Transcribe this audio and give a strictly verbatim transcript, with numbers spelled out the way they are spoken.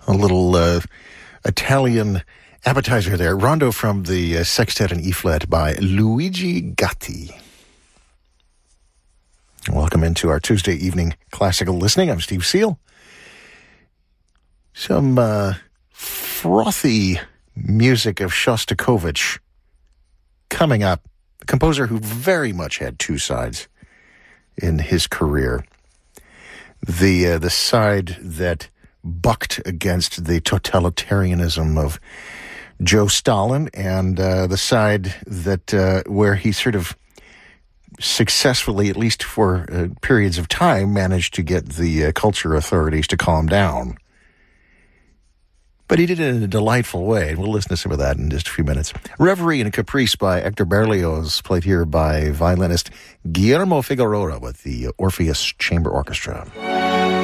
A little uh, Italian appetizer there. Rondo from the uh, Sextet in E-flat by Luigi Gatti. Welcome into our Tuesday evening classical listening. I'm Steve Seal. Some uh, frothy music of Shostakovich coming up. A composer who very much had two sides in his career. The uh, the side that bucked against the totalitarianism of Joe Stalin, and uh, the side that uh, where he sort of successfully, at least for uh, periods of time, managed to get the uh, culture authorities to calm down. But he did it in a delightful way, and we'll listen to some of that in just a few minutes. Reverie and Caprice by Hector Berlioz, played here by violinist Guillermo Figueroa with the Orpheus Chamber Orchestra.